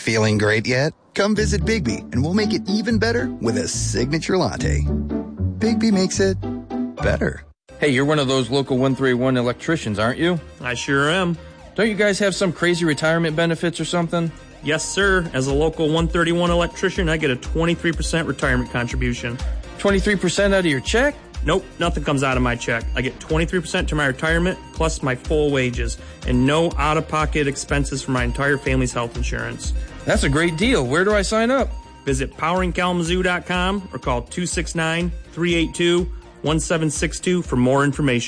Feeling great yet? Come visit Biggby and we'll make it even better with a signature latte. Biggby makes it better. Hey, you're one of those local 131 electricians, aren't you? I sure am. Don't you guys have some crazy retirement benefits or something? Yes, sir. As a local 131 electrician, I get a 23% retirement contribution. 23% out of your check? Nope, nothing comes out of my check. I get 23% to my retirement, plus my full wages, and no out-of-pocket expenses for my entire family's health insurance. That's a great deal. Where do I sign up? Visit poweringkalamazoo.com or call 269-382-1762 for more information.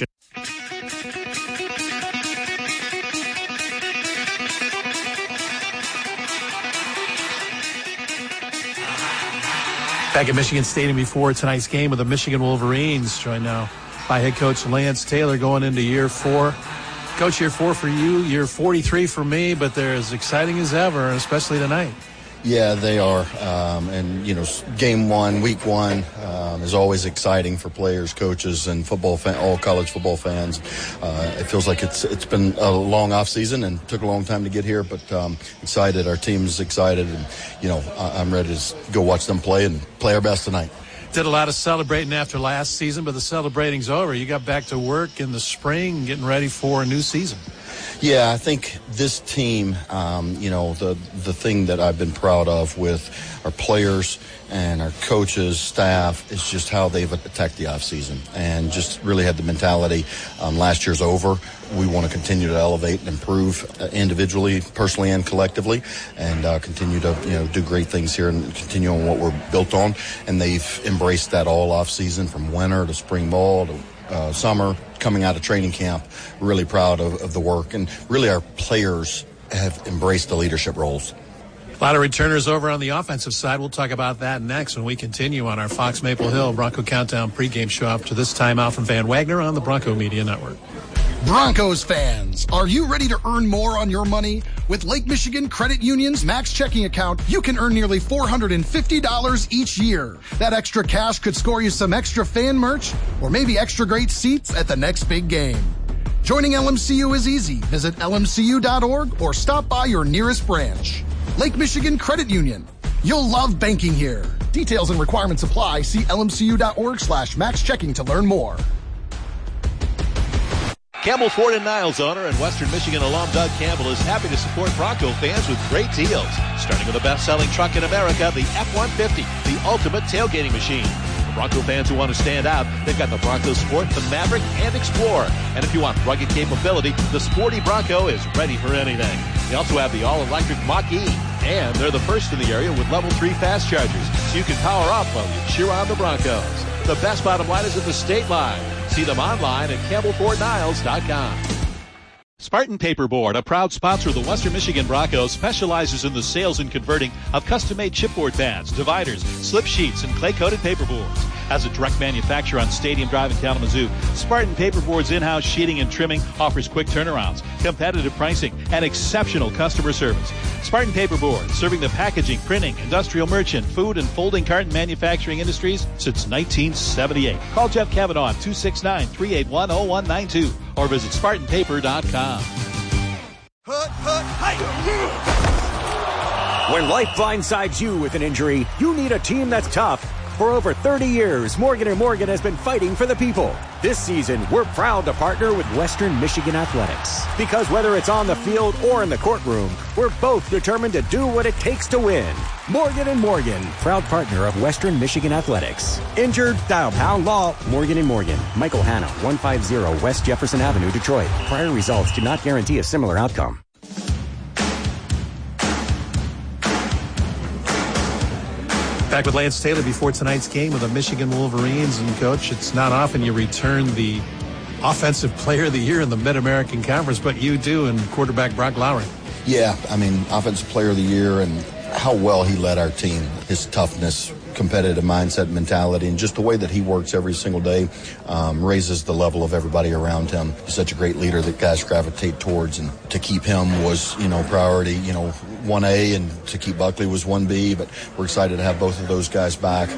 Back at Michigan Stadium before tonight's game with the Michigan Wolverines, joined now by head coach Lance Taylor going into year 4. Coach, year 4 for you, year 43 for me, but they're as exciting as ever, especially tonight. Yeah, they are. And, you know, game 1, week 1 is always exciting for players, coaches, and all college football fans. It feels like it's been a long off season and took a long time to get here, but excited. Our team's excited, and, you know, I'm ready to go watch them play and play our best tonight. Did a lot of celebrating after last season, but the celebrating's over. You got back to work in the spring, getting ready for a new season. Yeah, I think this team, you know, the thing that I've been proud of with our players and our coaches, staff, is just how they've attacked the offseason and just really had the mentality. Last year's over. We want to continue to elevate and improve individually, personally, and collectively, and continue to, you know, do great things here and continue on what we're built on. And they've embraced that all off season, from winter to spring ball to summer, coming out of training camp. Really proud of the work, and really our players have embraced the leadership roles. A lot of returners over on the offensive side. We'll talk about that next when we continue on our Fox Maple Hill Bronco Countdown pregame show after this timeout from Van Wagner on the Bronco Media Network. Broncos fans, are you ready to earn more on your money? With Lake Michigan Credit Union's Max Checking account, you can earn nearly $450 each year. That extra cash could score you some extra fan merch or maybe extra great seats at the next big game. Joining LMCU is easy. Visit lmcu.org or stop by your nearest branch. Lake Michigan Credit Union. You'll love banking here. Details and requirements apply. See lmcu.org/maxchecking to learn more. Campbell Ford and Niles owner and Western Michigan alum Doug Campbell is happy to support Bronco fans with great deals. Starting with the best-selling truck in America, the F-150, the ultimate tailgating machine. For Bronco fans who want to stand out, they've got the Bronco Sport, the Maverick, and Explorer. And if you want rugged capability, the sporty Bronco is ready for anything. They also have the all-electric Mach-E, and they're the first in the area with level 3 fast chargers, so you can power up while you cheer on the Broncos. The best bottom line is at the state line. See them online at CampbellFordNiles.com. Spartan Paperboard, a proud sponsor of the Western Michigan Broncos, specializes in the sales and converting of custom-made chipboard pads, dividers, slip sheets, and clay-coated paperboards. As a direct manufacturer on Stadium Drive in Kalamazoo, Spartan Paperboard's in-house sheeting and trimming offers quick turnarounds, competitive pricing, and exceptional customer service. Spartan Paperboard, serving the packaging, printing, industrial merchant, food, and folding carton manufacturing industries since 1978. Call Jeff Kavanaugh at 269-381-0192 or visit SpartanPaper.com. When life blindsides you with an injury, you need a team that's tough. For over 30 years, Morgan & Morgan has been fighting for the people. This season, we're proud to partner with Western Michigan Athletics. Because whether it's on the field or in the courtroom, we're both determined to do what it takes to win. Morgan & Morgan, proud partner of Western Michigan Athletics. Injured? Dial Pound Law, Morgan & Morgan. Michael Hanna, 150 West Jefferson Avenue, Detroit. Prior results do not guarantee a similar outcome. Back with Lance Taylor before tonight's game with the Michigan Wolverines. And, Coach, it's not often you return the Offensive Player of the Year in the Mid-American Conference, but you do, and quarterback Brock Lowry. Yeah, I mean, Offensive Player of the Year and how well he led our team, his toughness, competitive mindset, mentality, and just the way that he works every single day raises the level of everybody around him. He's such a great leader that guys gravitate towards, and to keep him was, priority, 1A, and to keep Buckley was 1B, but we're excited to have both of those guys back.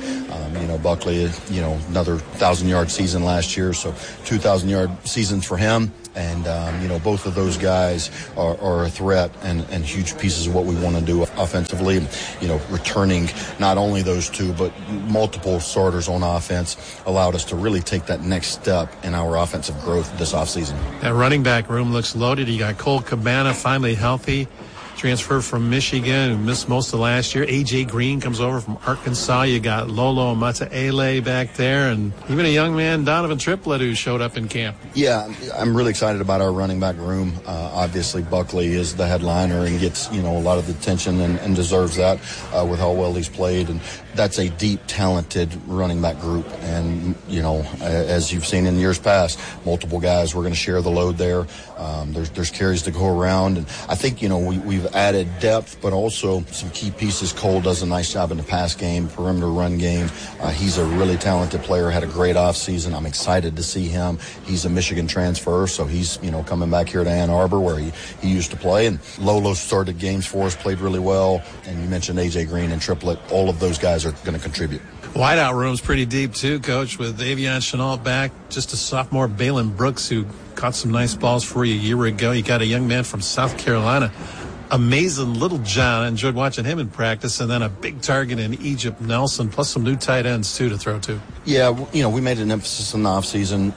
Buckley, another 1,000-yard season last year, so 2,000-yard seasons for him. And, both of those guys are a threat and huge pieces of what we want to do offensively. Returning not only those two, but multiple starters on offense allowed us to really take that next step in our offensive growth this offseason. That running back room looks loaded. You got Cole Cabana finally healthy. Transfer from Michigan, who missed most of last year. A.J. Green comes over from Arkansas. You got Lolo Mataele back there, and even a young man, Donovan Triplett, who showed up in camp. Yeah, I'm really excited about our running back room. Obviously, Buckley is the headliner and gets, a lot of the attention and deserves that with how well he's played. And that's a deep, talented running back group. And, as you've seen in years past, multiple guys, we're going to share the load there. There's carries to go around. And I think, we've added depth, but also some key pieces. Cole does a nice job in the pass game, perimeter run game. He's a really talented player, had a great offseason. I'm excited to see him. He's a Michigan transfer, so he's, coming back here to Ann Arbor where he used to play. And Lolo started games for us, played really well. And you mentioned A.J. Green and Triplett. All of those guys are going to contribute. Wideout room's pretty deep too, Coach, with Avion Chenault back, just a sophomore, Balin Brooks, who caught some nice balls for you a year ago. You got a young man from South Carolina, amazing Little John. I enjoyed watching him in practice, and then a big target in Egypt Nelson, plus some new tight ends too to throw to. Yeah, we made an emphasis in the offseason,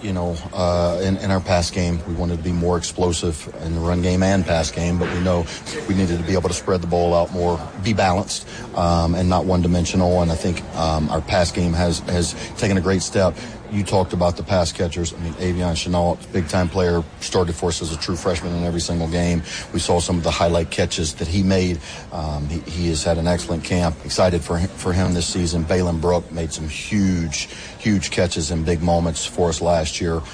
in our pass game. We wanted to be more explosive in the run game and pass game, but we know we needed to be able to spread the ball out more, be balanced, and not one-dimensional. And I think our pass game has taken a great step. You talked about the pass catchers. Avion Chenault, big-time player, started for us as a true freshman in every single game. We saw some of the highlight catches that he made. He has had an excellent camp. Excited for him this season. Balin Brooks made some huge catches in big moments for us last year.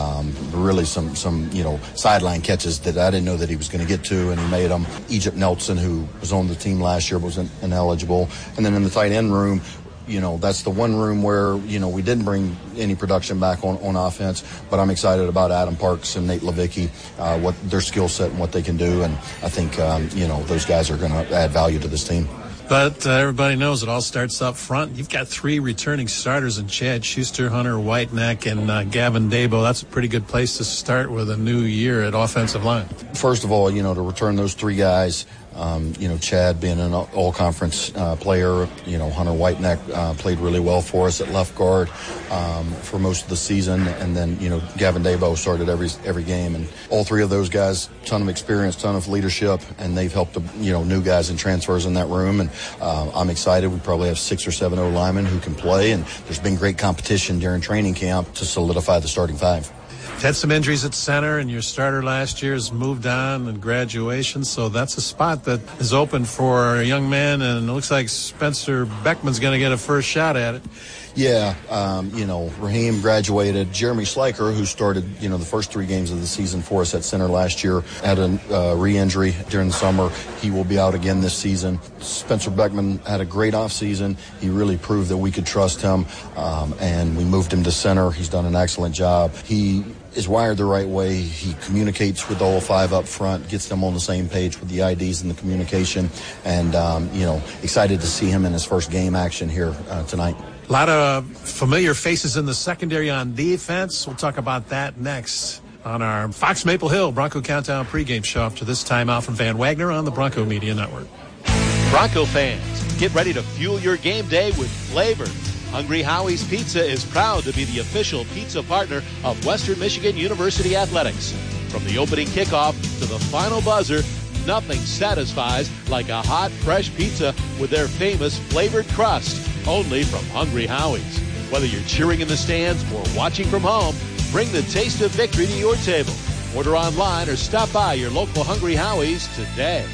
Really some sideline catches that I didn't know that he was going to get to, and he made them. Egypt Nelson, who was on the team last year, was ineligible. And then in the tight end room, that's the one room where, we didn't bring any production back on offense, but I'm excited about Adam Parks and Nate Levicki, what their skill set and what they can do. And I think, those guys are going to add value to this team. But everybody knows it all starts up front. You've got 3 returning starters in Chad Schuster, Hunter Whiteneck, and Gavin Dabo. That's a pretty good place to start with a new year at offensive line. First of all, to return those 3 guys, Chad being an all-conference player, Hunter Whiteneck played really well for us at left guard for most of the season, and then Gavin Dabo started every game, and all 3 of those guys, ton of experience, ton of leadership, and they've helped new guys and transfers in that room. And I'm excited. We probably have 6 or 7 O-linemen who can play, and there's been great competition during training camp to solidify the starting 5. Had some injuries at center, and your starter last year has moved on in graduation, so that's a spot that is open for a young man, and it looks like Spencer Beckman's going to get a first shot at it. Yeah, Raheem graduated. Jeremy Schleicher, who started, the first 3 games of the season for us at center last year, had a re-injury during the summer. He will be out again this season. Spencer Beckman had a great offseason. He really proved that we could trust him, and we moved him to center. He's done an excellent job. He is wired the right way. He communicates with the whole 5 up front, gets them on the same page with the IDs and the communication, and, excited to see him in his first game action here tonight. A lot of familiar faces in the secondary on defense. We'll talk about that next on our Fox Maple Hill Bronco Countdown pregame show after this timeout from Van Wagner on the Bronco Media Network. Bronco fans, get ready to fuel your game day with flavor. Hungry Howie's Pizza is proud to be the official pizza partner of Western Michigan University Athletics. From the opening kickoff to the final buzzer, nothing satisfies like a hot, fresh pizza with their famous flavored crust, only from Hungry Howie's. Whether you're cheering in the stands or watching from home, bring the taste of victory to your table. Order online or stop by your local Hungry Howie's today.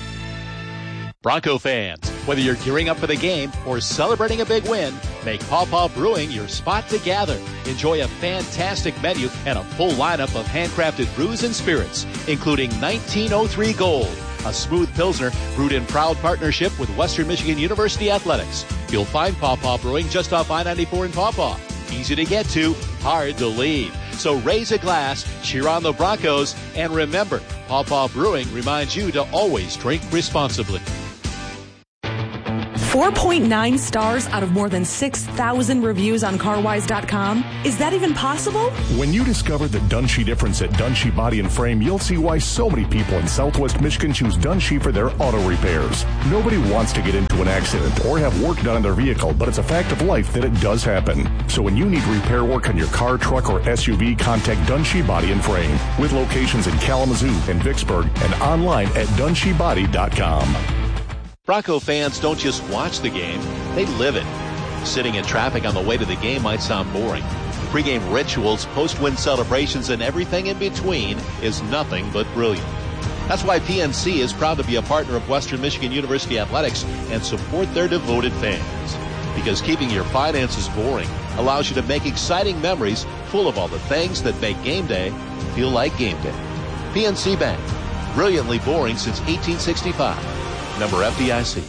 Bronco fans, whether you're gearing up for the game or celebrating a big win, make Paw Paw Brewing your spot to gather. Enjoy a fantastic menu and a full lineup of handcrafted brews and spirits, including 1903 Gold, a smooth Pilsner brewed in proud partnership with Western Michigan University Athletics. You'll find Paw Paw Brewing just off I-94 in Paw Paw. Easy to get to, hard to leave. So raise a glass, cheer on the Broncos, and remember, Paw Paw Brewing reminds you to always drink responsibly. 4.9 stars out of more than 6,000 reviews on CarWise.com? Is that even possible? When you discover the Dunshee difference at Dunshee Body and Frame, you'll see why so many people in Southwest Michigan choose Dunshee for their auto repairs. Nobody wants to get into an accident or have work done on their vehicle, but it's a fact of life that it does happen. So when you need repair work on your car, truck, or SUV, contact Dunshee Body and Frame, with locations in Kalamazoo and Vicksburg and online at DunsheeBody.com. Bronco fans don't just watch the game, they live it. Sitting in traffic on the way to the game might sound boring. Pre-game rituals, post-win celebrations, and everything in between is nothing but brilliant. That's why PNC is proud to be a partner of Western Michigan University Athletics and support their devoted fans. Because keeping your finances boring allows you to make exciting memories full of all the things that make game day feel like game day. PNC Bank, brilliantly boring since 1865. Member FDIC.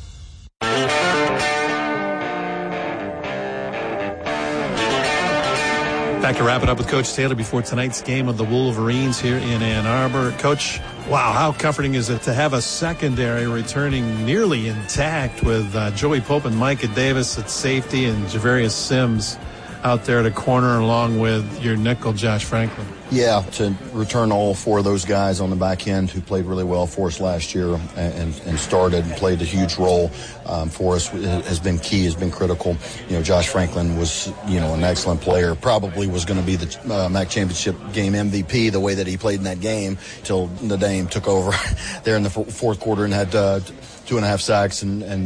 Back to wrap it up with Coach Taylor before tonight's game of the Wolverines here in Ann Arbor. Coach, wow, how comforting is it to have a secondary returning nearly intact with Joey Pope and Micah Davis at safety and Javarius Sims out there at a corner along with your nickel, Josh Franklin? Yeah, to return all four of those guys on the back end who played really well for us last year and started and played a huge role for us has been key, has been critical. You know, Josh Franklin was, an excellent player, probably was going to be the MAC championship game MVP the way that he played in that game till the Dame took over there in the fourth quarter and had 2.5 sacks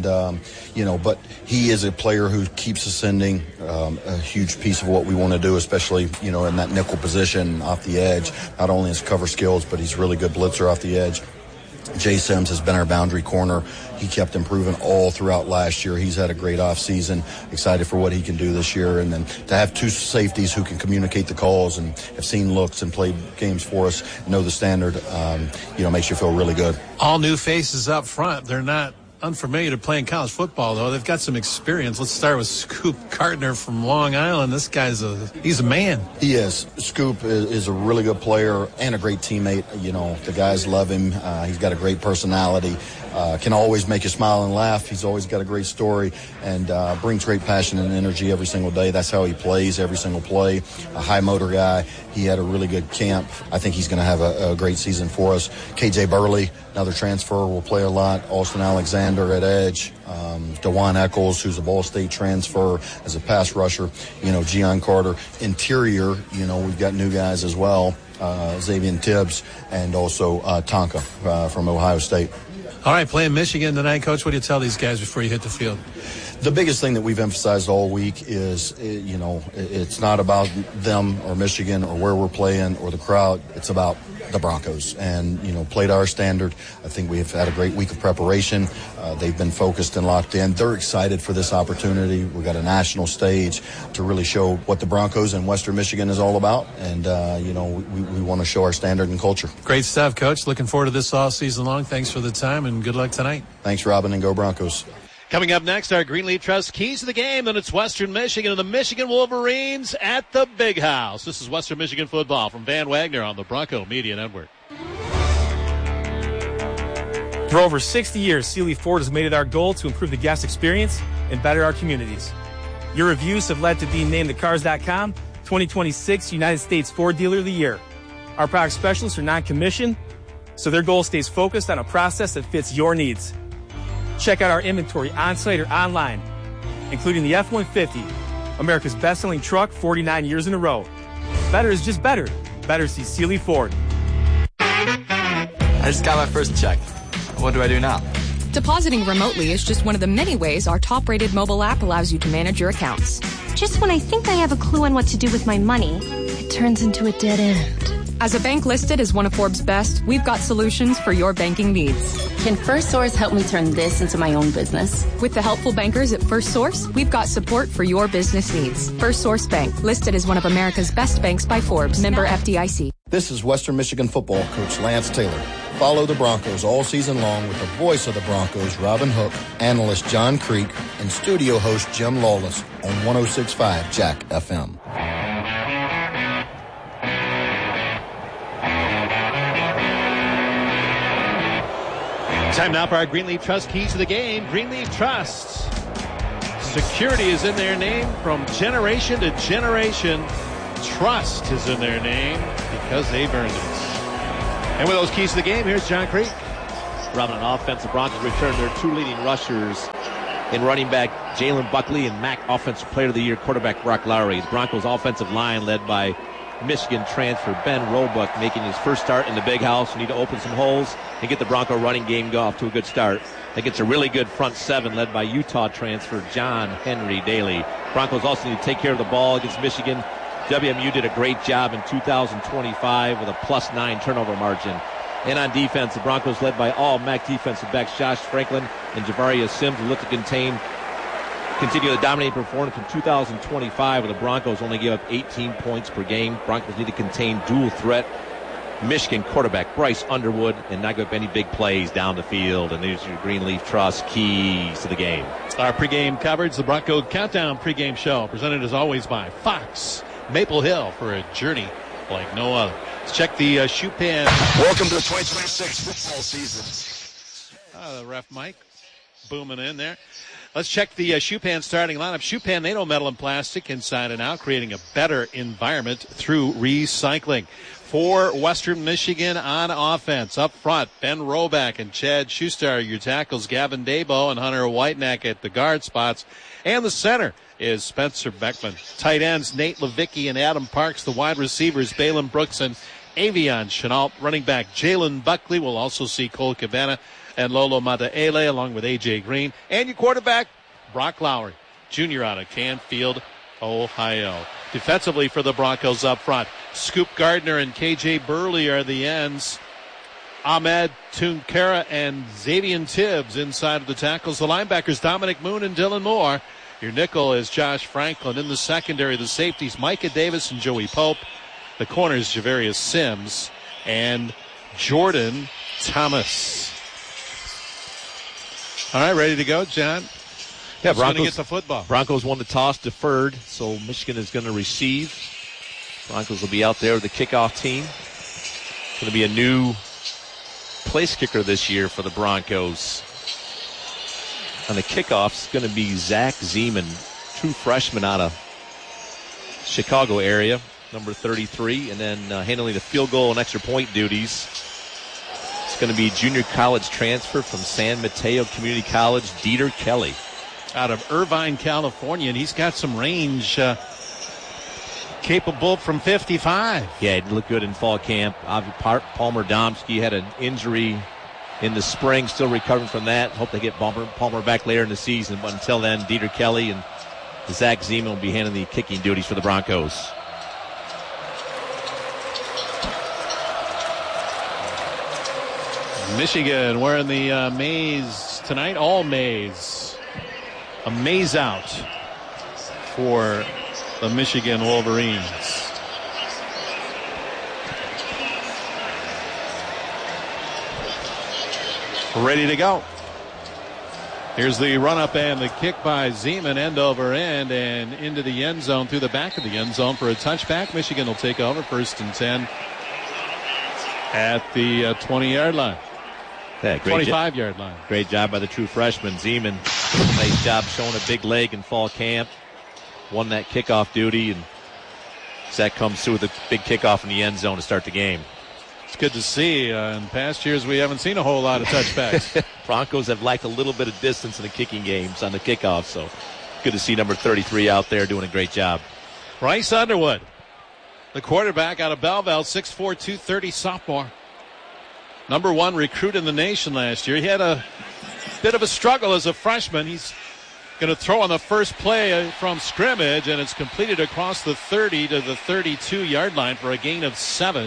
but he is a player who keeps ascending, a huge piece of what we want to do, especially, in that nickel position off the edge, not only his cover skills, but he's really good blitzer off the edge. Jay Sims has been our boundary corner. He kept improving all throughout last year. He's had a great offseason. Excited for what he can do this year. And then to have two safeties who can communicate the calls and have seen looks and played games for us, know the standard, makes you feel really good. All new faces up front. They're not unfamiliar to playing college football, though. They've got some experience. Let's start with Scoop Cartner from Long Island. This guy's he's a man. He is. Scoop is a really good player and a great teammate. The guys love him. He's got a great personality. Can always make you smile and laugh. He's always got a great story and brings great passion and energy every single day. That's how he plays every single play. A high motor guy. He had a really good camp. I think he's going to have a great season for us. KJ Burley, another transfer, will play a lot. Austin Alexander at edge. DeJuan Eccles, who's a Ball State transfer as a pass rusher. Gian Carter. Interior, we've got new guys as well. Xavier Tibbs and also Tonka from Ohio State. All right, playing Michigan tonight, Coach. What do you tell these guys before you hit the field? The biggest thing that we've emphasized all week is, it's not about them or Michigan or where we're playing or the crowd. It's about the Broncos and, played our standard. I think we've had a great week of preparation. They've been focused and locked in. They're excited for this opportunity. We've got a national stage to really show what the Broncos and Western Michigan is all about. And, we want to show our standard and culture. Great stuff, Coach. Looking forward to this all season long. Thanks for the time and good luck tonight. Thanks, Robin, and go Broncos. Coming up next, our Greenleaf Trust keys to the game. Then it's Western Michigan and the Michigan Wolverines at the Big House. This is Western Michigan football from Van Wagner on the Bronco Media Network. For over 60 years, Sealy Ford has made it our goal to improve the guest experience and better our communities. Your reviews have led to being named the Cars.com 2026 United States Ford Dealer of the Year. Our product specialists are non-commissioned, so their goal stays focused on a process that fits your needs. Check out our inventory on-site or online, including the F-150, America's best-selling truck 49 years in a row. Better is just better. Better see Sealy Ford. I just got my first check. What do I do now? Depositing remotely is just one of the many ways our top-rated mobile app allows you to manage your accounts. Just when I think I have a clue on what to do with my money, it turns into a dead end. As a bank listed as one of Forbes' best, we've got solutions for your banking needs. Can FirstSource help me turn this into my own business? With the helpful bankers at FirstSource, we've got support for your business needs. FirstSource Bank, listed as one of America's best banks by Forbes. Member FDIC. This is Western Michigan football coach Lance Taylor. Follow the Broncos all season long with the voice of the Broncos, Robin Hook, analyst John Creek, and studio host Jim Lawless on 106.5 Jack FM. Time now for our Greenleaf Trust keys to the game. Greenleaf Trust. Security is in their name from generation to generation. Trust is in their name because they've earned it. And with those keys to the game, here's John Creek. Robbing on offense, the Broncos return their two leading rushers in running back Jalen Buckley and MAC Offensive Player of the Year quarterback Brock Lowry. The Broncos offensive line led by Michigan transfer Ben Roebuck making his first start in the big house. Need to open some holes and get the Bronco running game off to a good start. That gets a really good front seven led by Utah transfer John Henry Daly. Broncos also need to take care of the ball against Michigan. WMU did a great job in 2025 with a +9 turnover margin. And on defense, the Broncos led by all MAC defensive backs Josh Franklin and Javarius Sims who look to continue the dominating performance in 2025 where the Broncos only give up 18 points per game. Broncos need to contain dual threat Michigan quarterback Bryce Underwood and not give up any big plays down the field. And there's your Greenleaf Trust keys to the game. Our pregame coverage, the Bronco Countdown pregame show, presented as always by Fox Maple Hill for a journey like no other. Let's check the shoe pan. Welcome to the 2026 football season. The ref Mike booming in there. Let's check the shoe pan starting lineup. Shoe pan, they know metal and plastic inside and out, creating a better environment through recycling. For Western Michigan on offense, up front, Ben Roebuck and Chad Schuster, your tackles, Gavin Dabo and Hunter Whiteneck at the guard spots. And the center is Spencer Beckman. Tight ends, Nate Levicki and Adam Parks. The wide receivers, Balaam Brooks and Avion Chenault. Running back, Jalen Buckley. We'll also see Cole Cabana and Lolo Mataele along with A.J. Green. And your quarterback, Brock Lowry, Jr. out of Canfield, Ohio. Defensively for the Broncos up front, Scoop Gardner and K.J. Burley are the ends. Ahmed Tunkara and Xavier Tibbs inside of the tackles. The linebackers, Dominic Moon and Dylan Moore. Your nickel is Josh Franklin. In the secondary, the safeties, Micah Davis and Joey Pope. The corners, Javarius Sims and Jordan Thomas. All right, ready to go, John? Yeah, Broncos going to get the football. Broncos won the toss, deferred, so Michigan is going to receive. Broncos will be out there with the kickoff team. It's going to be a new place kicker this year for the Broncos. On the kickoff, it's going to be Zach Zeman, true freshman out of Chicago area, number 33, and then handling the field goal and extra point duties. It's going to be junior college transfer from San Mateo Community College, Dieter Kelly. Out of Irvine, California, and he's got some range, capable from 55. Yeah, he looked good in fall camp. Palmer Domsky had an injury in the spring, still recovering from that. Hope they get Palmer back later in the season, but until then, Dieter Kelly and Zach Zeman will be handling the kicking duties for the Broncos. Michigan wearing the maize tonight, all maize. A maze out for the Michigan Wolverines. Ready to go. Here's the run up and the kick by Zeman, end over end and into the end zone, through the back of the end zone for a touchback. Michigan will take over, 1st and 10 at the 20-yard line. Yeah, 25-yard line. Great job by the true freshman, Zeman. Nice job showing a big leg in fall camp. Won that kickoff duty, and Zach comes through with a big kickoff in the end zone to start the game. It's good to see. In past years, we haven't seen a whole lot of touchbacks. Broncos have lacked a little bit of distance in the kicking games on the kickoff, so good to see number 33 out there doing a great job. Bryce Underwood, the quarterback out of Belleville, 6'4", 230 sophomore. Number 1 recruit in the nation last year. He had a bit of a struggle as a freshman. He's going to throw on the first play from scrimmage, and it's completed across the 30 to the 32-yard line for a gain of 7.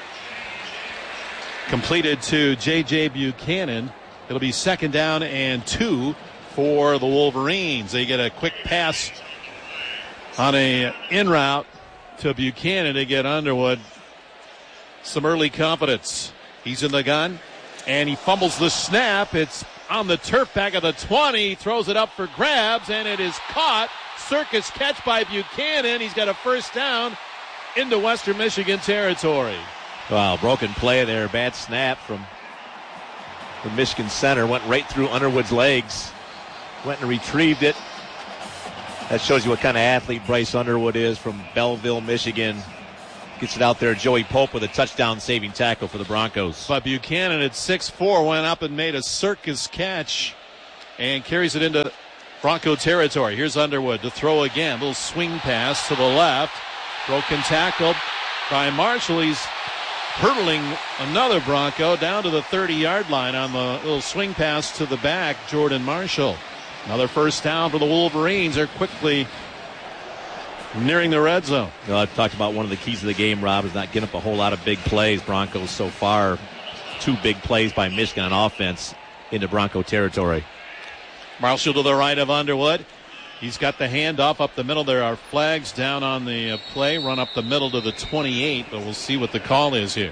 Completed to J.J. Buchanan. It'll be 2nd down and 2 for the Wolverines. They get a quick pass on a in route to Buchanan to get Underwood some early confidence. He's in the gun, and he fumbles the snap. It's on the turf back of the 20. Throws it up for grabs, and it is caught. Circus catch by Buchanan. He's got a 1st down into Western Michigan territory. Wow, broken play there. Bad snap from The Michigan center went right through Underwood's legs. Went and retrieved it. That shows you what kind of athlete Bryce Underwood is from Belleville, Michigan. Gets it out there. Joey Pope with a touchdown-saving tackle for the Broncos. But Buchanan at 6'4" went up and made a circus catch and carries it into Bronco territory. Here's Underwood to throw again. Little swing pass to the left. Broken tackle by Marshall. He's hurdling another Bronco down to the 30-yard line on the little swing pass to the back, Jordan Marshall. Another first down for the Wolverines. They're quickly nearing the red zone. Well, I've talked about one of the keys of the game, Rob, is not getting up a whole lot of big plays. Broncos so far, 2 big plays by Michigan on offense into Bronco territory. Marshall to the right of Underwood. He's got the handoff up the middle. There are flags down on the play. Run up the middle to the 28, but we'll see what the call is here.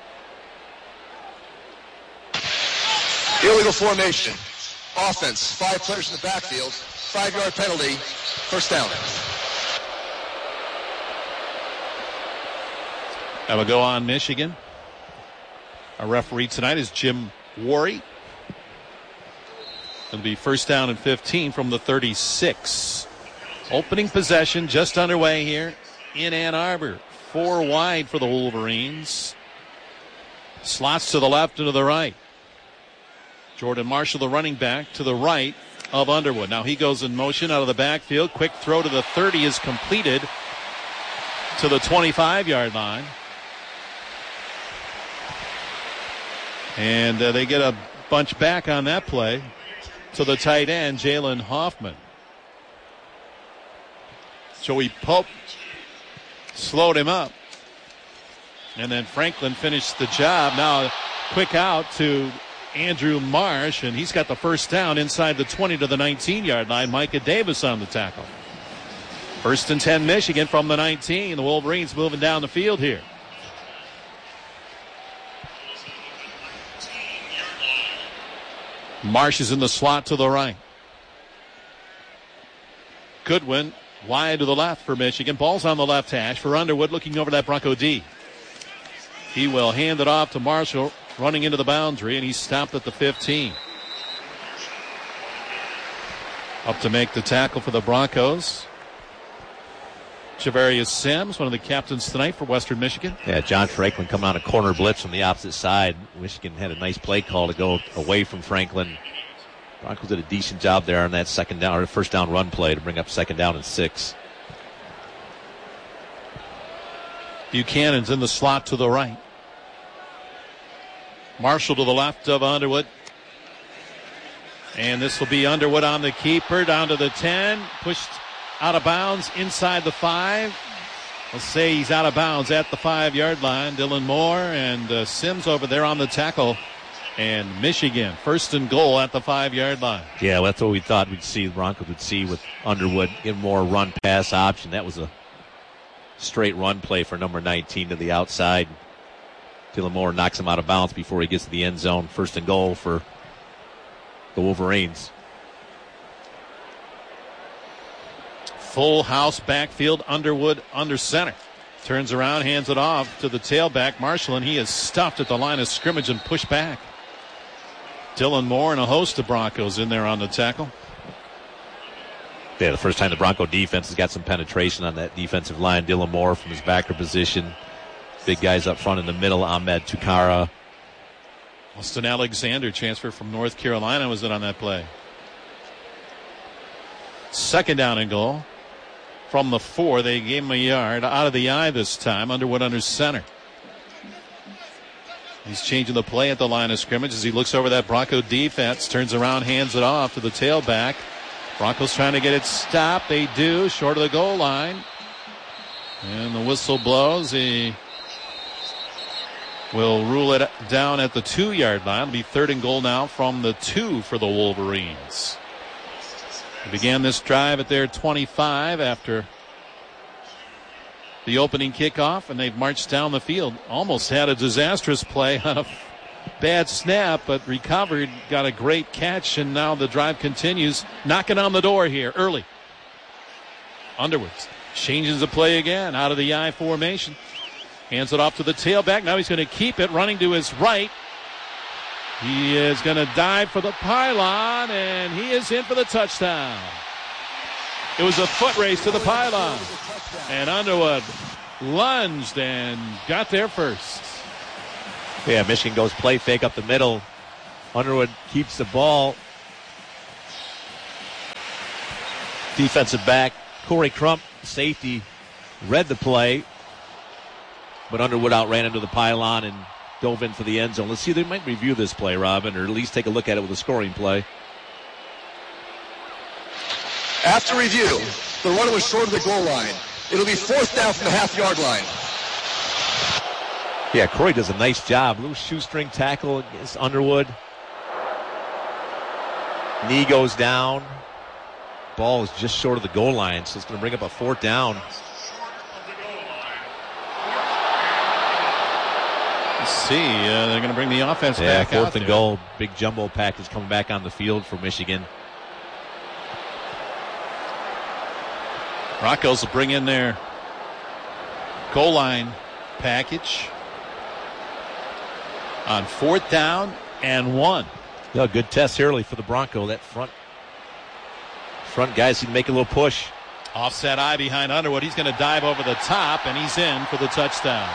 Illegal formation. Offense. 5 players in the backfield. 5-yard penalty. First down. Have a go on Michigan. Our referee tonight is Jim Worry. It'll be first down and 15 from the 36. Opening possession just underway here in Ann Arbor. 4 wide for the Wolverines. Slots to the left and to the right. Jordan Marshall, the running back, to the right of Underwood. Now he goes in motion out of the backfield. Quick throw to the 30 is completed to the 25-yard line. And they get a bunch back on that play to the tight end, Jalen Hoffman. Joey Pope slowed him up. And then Franklin finished the job. Now quick out to Andrew Marsh, and he's got the first down inside the 20 to the 19-yard line. Micah Davis on the tackle. First and 10 Michigan from the 19. The Wolverines moving down the field here. Marsh is in the slot to the right. Goodwin wide to the left for Michigan. Ball's on the left hash for Underwood, looking over that Bronco D. He will hand it off to Marshall, running into the boundary, and he's stopped at the 15. Up to make the tackle for the Broncos, Javarius Sims, one of the captains tonight for Western Michigan. Yeah, John Franklin coming on a corner blitz from the opposite side. Michigan had a nice play call to go away from Franklin. Broncos did a decent job there on that second down or first down run play to bring up second down and 6. Buchanan's in the slot to the right. Marshall to the left of Underwood. And this will be Underwood on the keeper down to the 10. Pushed out of bounds inside the 5. Let's say he's out of bounds at the 5-yard line. Dylan Moore and Sims over there on the tackle. And Michigan, first and goal at the 5-yard line. Yeah, well, that's what we thought we'd see. The Broncos would see with Underwood in more run-pass option. That was a straight run play for number 19 to the outside. Dylan Moore knocks him out of bounds before he gets to the end zone. First and goal for the Wolverines. Full house backfield. Underwood under center. Turns around, hands it off to the tailback, Marshall, and he is stuffed at the line of scrimmage and pushed back. Dylan Moore and a host of Broncos in there on the tackle. Yeah, the first time the Bronco defense has got some penetration on that defensive line. Dylan Moore from his backer position. Big guys up front in the middle. Ahmed Tukara. Austin Alexander, transfer from North Carolina, was in on that play. Second down and goal. From the 4, they gave him a yard. Out of the eye this time. Underwood under center. He's changing the play at the line of scrimmage as he looks over that Bronco defense. Turns around, hands it off to the tailback. Broncos trying to get it stopped. They do, short of the goal line. And the whistle blows. He will rule it down at the 2-yard line. It'll be third and goal now from the 2 for the Wolverines. They began this drive at their 25 after the opening kickoff, and they've marched down the field. Almost had a disastrous play on a bad snap, but recovered, got a great catch, and now the drive continues. Knocking on the door here early. Underwood changes the play again out of the I formation. Hands it off to the tailback. Now he's going to keep it, running to his right. He is going to dive for the pylon, and he is in for the touchdown. It was a foot race to the pylon, and Underwood lunged and got there first. Yeah, Michigan goes play fake up the middle. Underwood keeps the ball. Defensive back Corey Crump, safety, read the play, but Underwood outran into the pylon and dove in for the end zone. Let's see, they might review this play, Robin, or at least take a look at it with a scoring play. After review, the runner was short of the goal line. It'll be 4th down from the half-yard line. Yeah, Corey does a nice job. A little shoestring tackle against Underwood. Knee goes down. Ball is just short of the goal line, so it's going to bring up a 4th down. Let's see. They're going to bring the offense back out. 4th and goal. Big jumbo package coming back on the field for Michigan. Broncos will bring in their goal line package on 4th down and 1. Yeah, good test early for the Bronco. That front guys can make a little push. Offset eye behind Underwood. He's going to dive over the top, and he's in for the touchdown.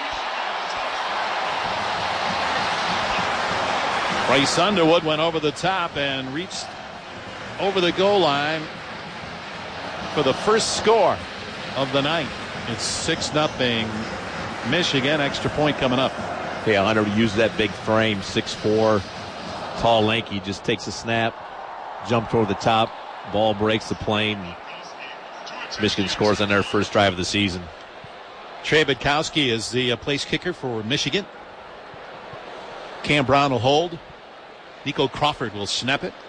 Bryce Underwood went over the top and reached over the goal line for the first score of the night. It's 6-0 Michigan. Extra point coming up. Yeah, Underwood used that big frame, 6'4", tall, lanky, just takes a snap, jumped over the top, ball breaks the plane. Michigan scores on their first drive of the season. Trey Bidkowski is the place kicker for Michigan. Cam Brown will hold. Nico Crawford will snap it.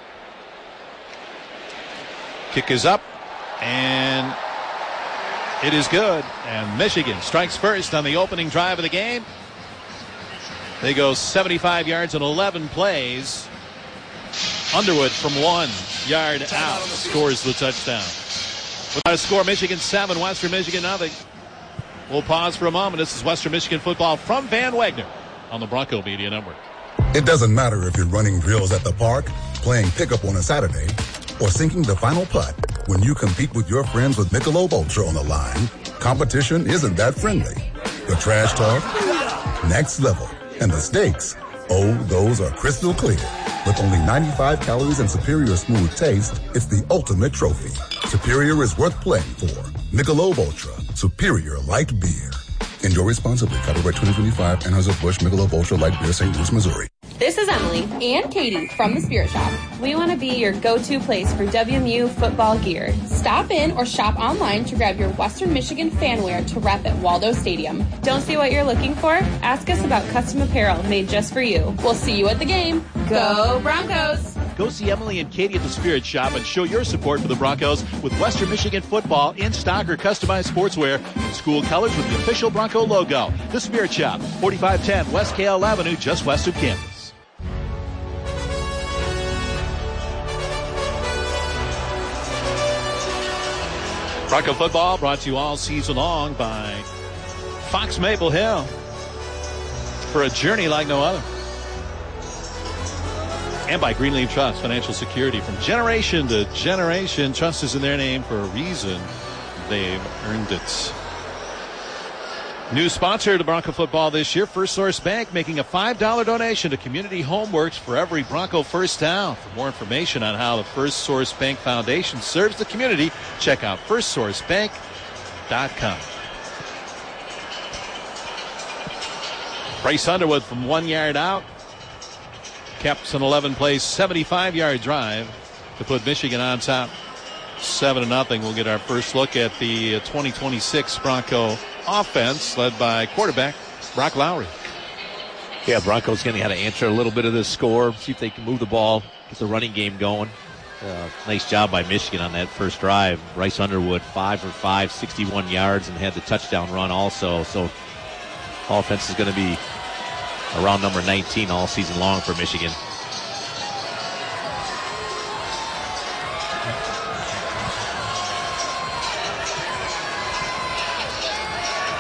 Kick is up, and it is good. And Michigan strikes first on the opening drive of the game. They go 75 yards and 11 plays. Underwood from 1 yard out scores the touchdown. Without a score, Michigan 7, Western Michigan nothing. We'll pause for a moment. This is Western Michigan football from Van Wagner on the Bronco Media Network. It doesn't matter if you're running drills at the park, playing pickup on a Saturday, or sinking the final putt. When you compete with your friends with Michelob Ultra on the line, competition isn't that friendly. The trash talk, next level. And the stakes, oh, those are crystal clear. With only 95 calories and superior smooth taste, it's the ultimate trophy. Superior is worth playing for. Michelob Ultra, superior light beer. Enjoy responsibly. Copyright 2025, Anheuser-Busch Michelob Ultra Light Beer, St. Louis, Missouri. This is Emily and Katie from the Spirit Shop. We want to be your go-to place for WMU football gear. Stop in or shop online to grab your Western Michigan fan wear to rep at Waldo Stadium. Don't see what you're looking for? Ask us about custom apparel made just for you. We'll see you at the game. Go Broncos! Go see Emily and Katie at the Spirit Shop and show your support for the Broncos with Western Michigan football in stock or customized sportswear in school colors with the official Bronco logo. The Spirit Shop, 4510 West KL Avenue, just west of campus. Bronco football brought to you all season long by Fox Maple Hill for a journey like no other. And by Greenleaf Trust, financial security from generation to generation. Trust is in their name for a reason. They've earned it. New sponsor to Bronco football this year, First Source Bank, making a $5 donation to Community Homeworks for every Bronco first down. For more information on how the First Source Bank Foundation serves the community, check out firstsourcebank.com. Bryce Underwood from 1 yard out. Kept an 11-play, 75-yard drive to put Michigan on top 7-0. We'll get our first look at the 2026 Bronco offense led by quarterback Brock Lowry. Yeah, Broncos going to have to answer a little bit of this score, see if they can move the ball, get the running game going. Nice job by Michigan on that first drive. Bryce Underwood, 5 for 5, 61 yards, and had the touchdown run also. So offense is going to be around number 19 all season long for Michigan.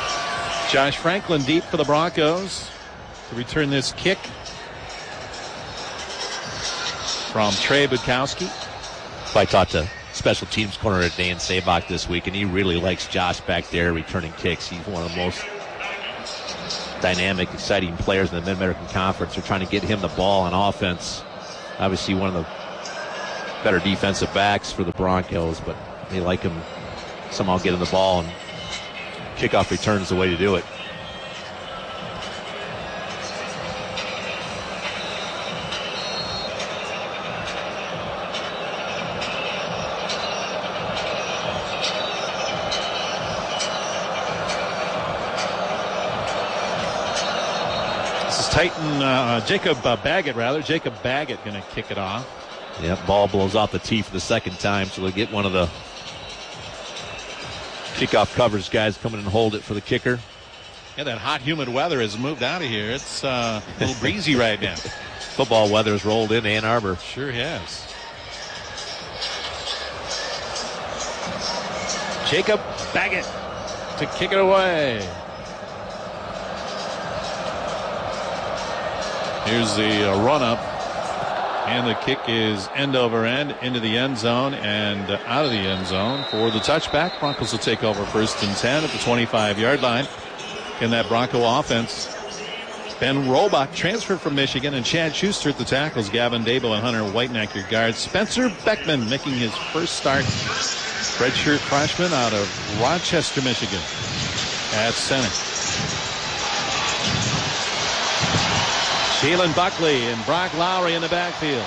Josh Franklin deep for the Broncos to return this kick. from Trey Budkowski. I talked to special teams corner Dan Sabak this week, and he really likes Josh back there returning kicks. He's one of the most dynamic, exciting players in the Mid-American Conference. They're trying to get him the ball on offense. Obviously one of the better defensive backs for the Broncos, but they like him somehow getting the ball, and kickoff return is the way to do it. Titan, Jacob Baggett going to kick it off. Yep, ball blows off the tee for the second time, so they'll get one of the kickoff coverage guys coming and hold it for the kicker. Yeah, that hot, humid weather has moved out of here. It's a little breezy right now. Football weather has rolled in Ann Arbor. Sure has. Jacob Baggett to kick it away. Here's the run-up, and the kick is end over end into the end zone and out of the end zone for the touchback. Broncos will take over 1st and 10 at the 25-yard line. In that Bronco offense, Ben Robach transferred from Michigan, and Chad Schuster at the tackles. Gavin Dabo and Hunter Whiteneck your guards. Spencer Beckman making his first start. Redshirt freshman out of Rochester, Michigan at center. Jalen Buckley and Brock Lowry in the backfield.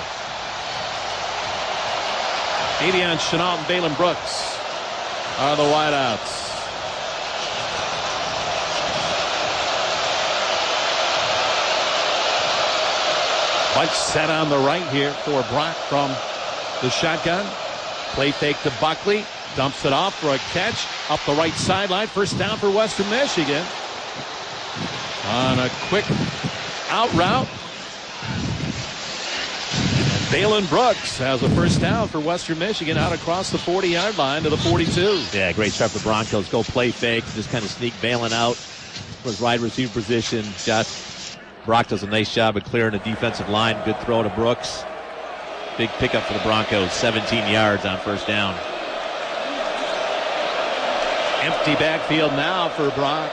Avion Chenault and Balin Brooks are the wideouts. Bunch set on the right here for Brock from the shotgun. Play fake to Buckley. Dumps it off for a catch up the right sideline. First down for Western Michigan. On a quick out route. And Balin Brooks has a first down for Western Michigan out across the 40-yard line to the 42. Yeah, great start for the Broncos. Go play fake, just kind of sneak Balin out for his wide receiver position. Brock does a nice job of clearing the defensive line. Good throw to Brooks. Big pickup for the Broncos, 17 yards on first down. Empty backfield now for Brock.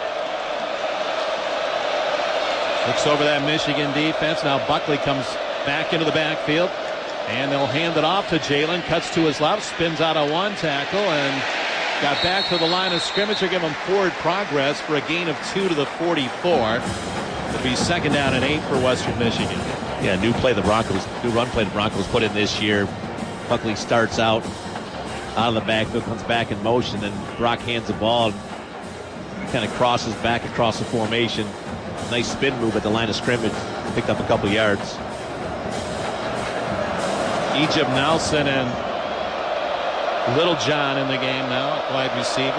Looks over that Michigan defense. Now Buckley comes back into the backfield, and they'll hand it off to Jalen. Cuts to his left, spins out of one tackle, and got back to the line of scrimmage. They're giving him forward progress for a gain of 2 to the 44. It'll be 2nd down and 8 for Western Michigan. Yeah, new run play the Broncos put in this year. Buckley starts out of the backfield, comes back in motion, and Brock hands the ball and kind of crosses back across the formation. Nice spin move at the line of scrimmage. Picked up a couple yards. Egypt Nelson and Little John in the game now, wide receiver.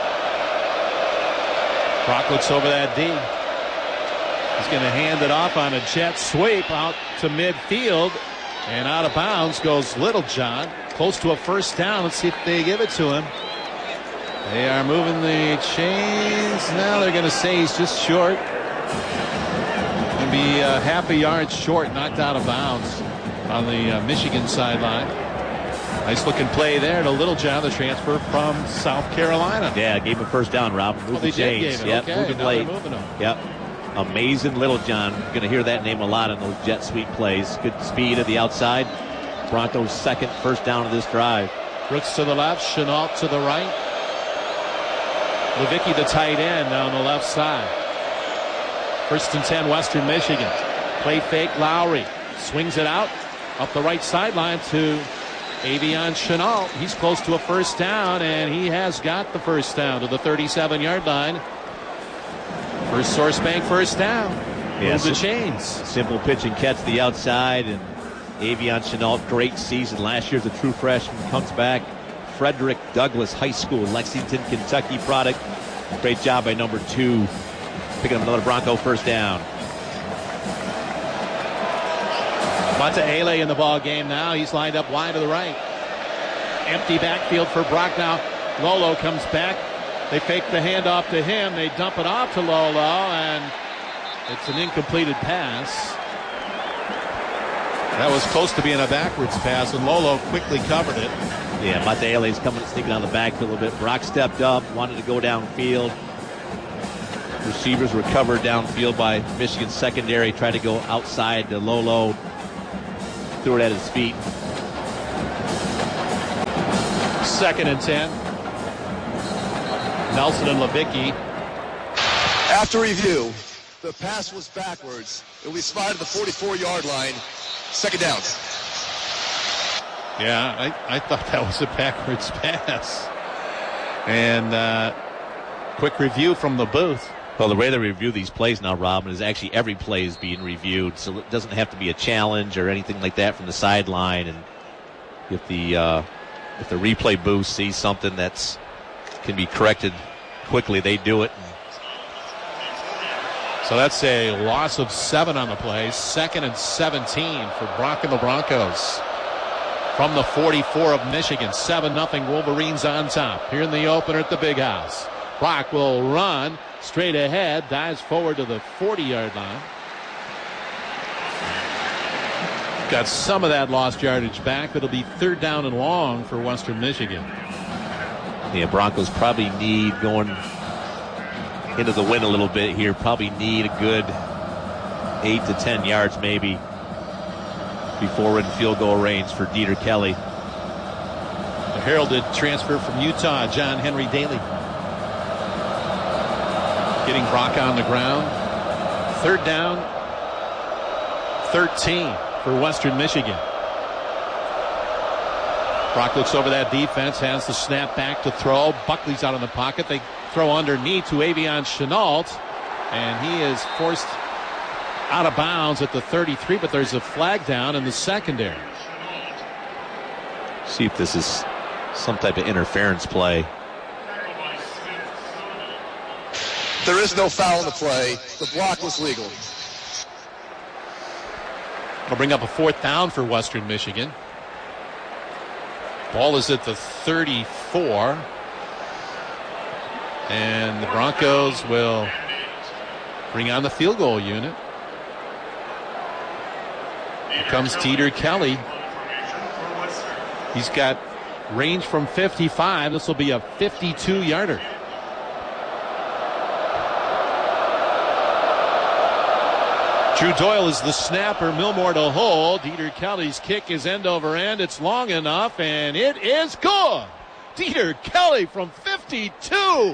Brock looks over that D. He's going to hand it off on a jet sweep out to midfield. And out of bounds goes Little John. Close to a first down. Let's see if they give it to him. They are moving the chains. Now they're going to say he's just short. Going to be half a yard short, knocked out of bounds on the Michigan sideline. Nice looking play there to Little John, the transfer from South Carolina. Yeah, gave him a first down, Rob. Moved the chains. Yep, okay, moving late. Yep. Amazing Little John. You're going to hear that name a lot on those jet sweep plays. Good speed at the outside. Broncos' second first down of this drive. Brooks to the left, Chenault to the right. Levicki, the tight end, on the left side. 1st and 10, Western Michigan. Play fake, Lowry swings it out up the right sideline to Avion Chenault. He's close to a first down, and he has got the first down to the 37-yard line. First Source Bank first down. Move the chains. Simple pitch and catch the outside, and Avion Chenault, great season. Last year's a true freshman, comes back. Frederick Douglass High School, Lexington, Kentucky product. Great job by number 2. Picking up another Bronco first down. Mata Ele in the ball game now. He's lined up wide to the right. Empty backfield for Brock now. Lolo comes back. They fake the handoff to him. They dump it off to Lolo, and it's an incompleted pass. That was close to being a backwards pass, and Lolo quickly covered it. Yeah, Mateele's sneaking on the backfield a little bit. Brock stepped up, wanted to go downfield. Receivers were covered downfield by Michigan secondary. Tried to go outside to Lolo. Threw it at his feet. 2nd and 10. Nelson and Levicki. After review, the pass was backwards. It will be spotted at the 44-yard line. 2nd downs. Yeah, I thought that was a backwards pass. And quick review from the booth. Well, the way they review these plays now, Robin, is actually every play is being reviewed, so it doesn't have to be a challenge or anything like that from the sideline. And if the replay booth sees something that's can be corrected quickly, they do it. So that's a loss of 7 on the play. 2nd and 17 for Brock and the Broncos. From the 44 of Michigan, 7-0 Wolverines on top. Here in the opener at the Big House. Brock will run straight ahead, dives forward to the 40-yard line. Got some of that lost yardage back, but it'll be 3rd down and long for Western Michigan. Yeah, Broncos probably need, going into the wind a little bit here, probably need a good 8 to 10 yards maybe before we're in field goal range for Dieter Kelly. The heralded transfer from Utah, John Henry Daly. Getting Brock on the ground. 3rd down, 13 for Western Michigan. Brock looks over that defense, has the snap back to throw. Buckley's out in the pocket. They throw underneath to Avion Chenault, and he is forced out of bounds at the 33, but there's a flag down in the secondary. See if this is some type of interference play. There is no foul in the play. The block was legal. It'll bring up a 4th down for Western Michigan. Ball is at the 34. And the Broncos will bring on the field goal unit. Here comes Dieter Kelly. He's got range from 55. This will be a 52-yarder. Drew Doyle is the snapper. Milmore to hold. Dieter Kelly's kick is end over end. It's long enough, and it is good. Dieter Kelly from 52.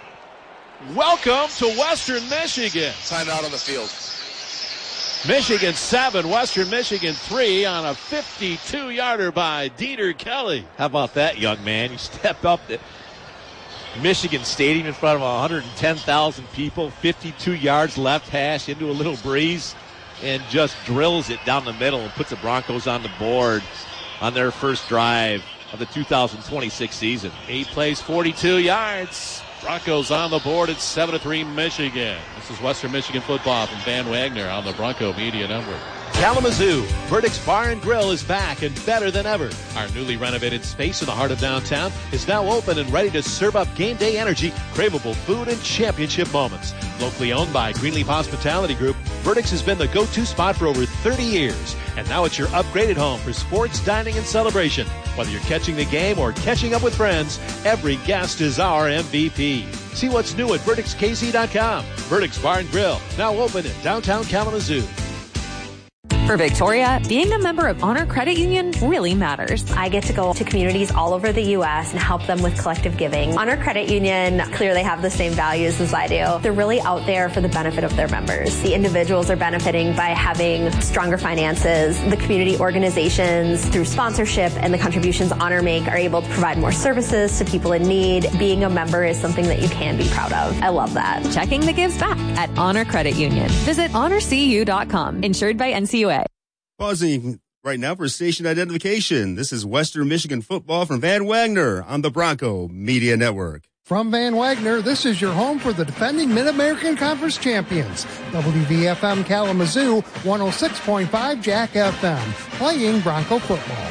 Welcome to Western Michigan. Time out on the field. Michigan 7, Western Michigan 3 on a 52-yarder by Dieter Kelly. How about that, young man? You step up to Michigan Stadium in front of 110,000 people, 52 yards left hash into a little breeze, and just drills it down the middle and puts the Broncos on the board on their first drive of the 2026 season. 8 plays, 42 yards. Broncos on the board at 7-3 Michigan. This is Western Michigan football from Van Wagner on the Bronco Media Network. Kalamazoo, Verdict's Bar and Grill is back and better than ever. Our newly renovated space in the heart of downtown is now open and ready to serve up game day energy, craveable food, and championship moments. Locally owned by Greenleaf Hospitality Group, Verdict's has been the go-to spot for over 30 years. And now it's your upgraded home for sports, dining, and celebration. Whether you're catching the game or catching up with friends, every guest is our MVP. See what's new at VerdictsKC.com. Verdict's Bar and Grill, now open in downtown Kalamazoo. For Victoria, being a member of Honor Credit Union really matters. I get to go to communities all over the U.S. and help them with collective giving. Honor Credit Union clearly have the same values as I do. They're really out there for the benefit of their members. The individuals are benefiting by having stronger finances. The community organizations, through sponsorship and the contributions Honor make, are able to provide more services to people in need. Being a member is something that you can be proud of. I love that. Checking the gives back at Honor Credit Union. Visit honorcu.com. Insured by NCUA. Pausing right now for station identification. This is Western Michigan football from Van Wagner on the Bronco Media Network. From Van Wagner, this is your home for the defending Mid-American Conference champions. WVFM Kalamazoo, 106.5 Jack FM, playing Bronco football.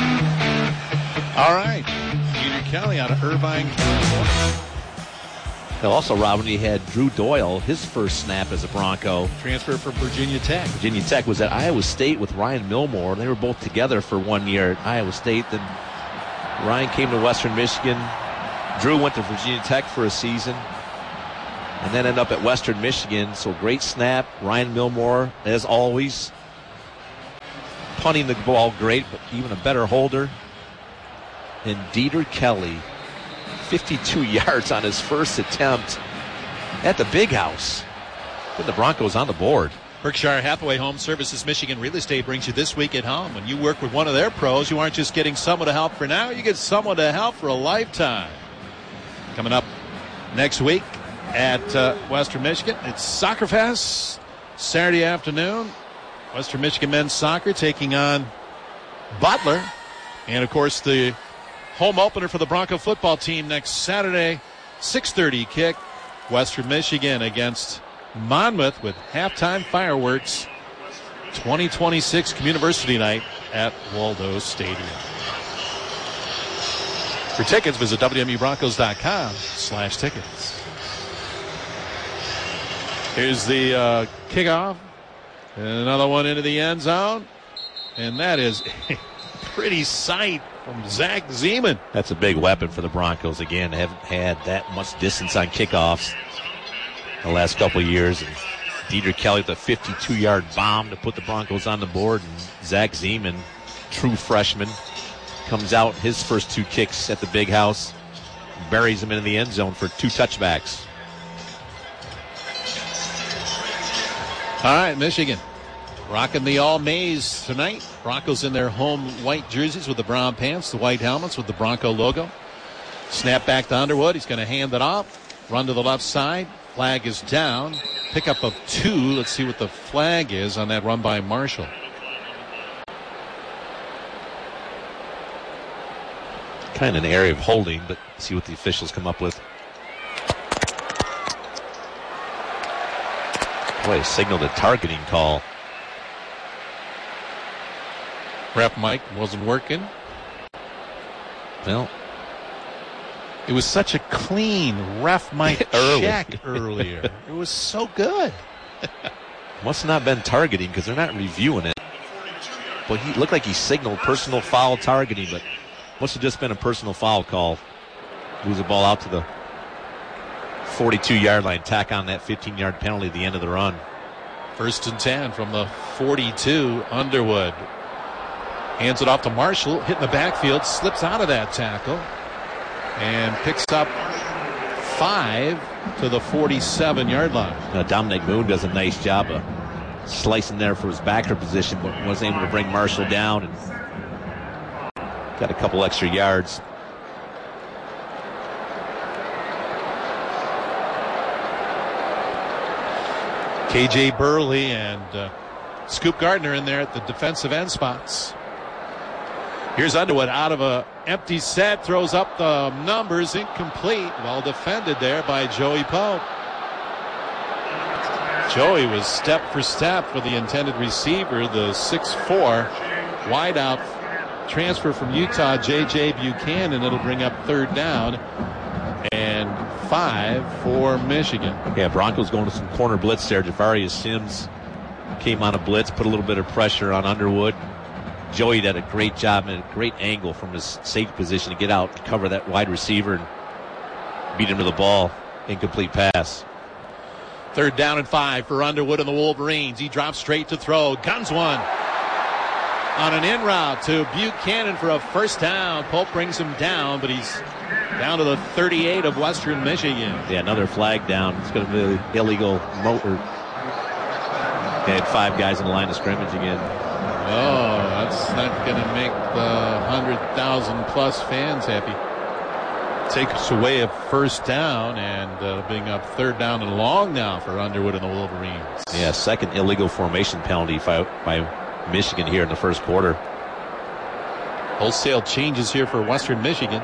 All right. Dieter Kelly out of Irvine, California. Also, Robin, he had Drew Doyle, his first snap as a Bronco. Transfer from Virginia Tech. Virginia Tech was at Iowa State with Ryan Milmore. They were both together for 1 year at Iowa State. Then Ryan came to Western Michigan. Drew went to Virginia Tech for a season. And then ended up at Western Michigan. So great snap. Ryan Milmore, as always. Punting the ball great, but even a better holder. And Dieter Kelly, 52 yards on his first attempt at the Big House. Put the Broncos on the board. Berkshire Hathaway Home Services Michigan Real Estate brings you This Week at Home. When you work with one of their pros, you aren't just getting someone to help for now, you get someone to help for a lifetime. Coming up next week at Western Michigan, it's Soccer Fest, Saturday afternoon. Western Michigan men's soccer taking on Butler. And, of course, the home opener for the Bronco football team next Saturday, 6:30 kick. Western Michigan against Monmouth with halftime fireworks. 2026 Communiversity Night at Waldo Stadium. For tickets, visit WMUBroncos.com/tickets. Here's the kickoff. And another one into the end zone. And that is a pretty sight from Zach Zeman. That's a big weapon for the Broncos. Again, they haven't had that much distance on kickoffs the last couple of years. And Dieter Kelly with a 52-yard bomb to put the Broncos on the board. And Zach Zeman, true freshman, comes out his first 2 kicks at the Big House, buries them into the end zone for 2 touchbacks. All right, Michigan rocking the all maize tonight. Broncos in their home white jerseys with the brown pants, the white helmets with the Bronco logo. Snap back to Underwood. He's going to hand it off. Run to the left side. Flag is down. Pickup of 2. Let's see what the flag is on that run by Marshall. Kind of an area of holding, but see what the officials come up with. Boy, signaled a targeting call. Ref Mike wasn't working. Well, it was such a clean Ref Mike check earlier. It was so good. Must not been targeting because they're not reviewing it. But he looked like he signaled personal foul targeting, but must have just been a personal foul call. Moves the ball out to the 42-yard line, tack on that 15-yard penalty at the end of the run. 1st and 10 from the 42. Underwood hands it off to Marshall, hitting the backfield, slips out of that tackle, and picks up 5 to the 47-yard line. Now Dominic Moon does a nice job of slicing there for his backer position, but wasn't able to bring Marshall down and got a couple extra yards. KJ Burley and Scoop Gardner in there at the defensive end spots. Here's Underwood out of a empty set, throws up the numbers, incomplete. Well defended there by Joey Pope. Joey was step for step with the intended receiver, the 6'4" wideout transfer from Utah, J.J. Buchanan. It'll bring up 3rd down and 5 for Michigan. Yeah, Broncos going to some corner blitz there. Javarius Sims came on a blitz, put a little bit of pressure on Underwood. Joey did a great job and a great angle from his safe position to get out and cover that wide receiver and beat him to the ball. Incomplete pass. 3rd down and 5 for Underwood and the Wolverines. He drops straight to throw. Guns one on an in route to Buchanan for a 1st down. Pope brings him down, but he's down to the 38 of Western Michigan. Yeah, another flag down. It's going to be illegal motor. They had 5 guys in the line of scrimmage again. Oh, that's not going to make the 100,000 plus fans happy. Takes away a 1st down and being up 3rd down and long now for Underwood and the Wolverines. Yeah, 2nd illegal formation penalty by Michigan here in the 1st quarter. Wholesale changes here for Western Michigan.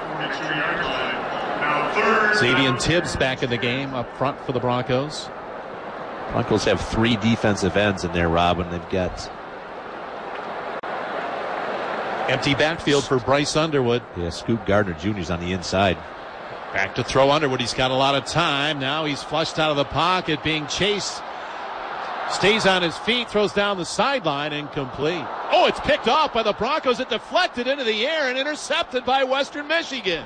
Xavier Tibbs back in the game up front for the Broncos. Broncos have 3 defensive ends in there, Robin. They've got empty backfield for Bryce Underwood. Yeah, Scoop Gardner Jr.'s on the inside. Back to throw Underwood. He's got a lot of time. Now he's flushed out of the pocket, being chased. Stays on his feet, throws down the sideline, incomplete. Oh, it's picked off by the Broncos. It deflected into the air and intercepted by Western Michigan.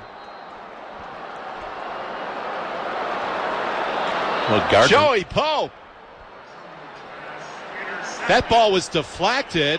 Well, Joey Pope. That ball was deflected.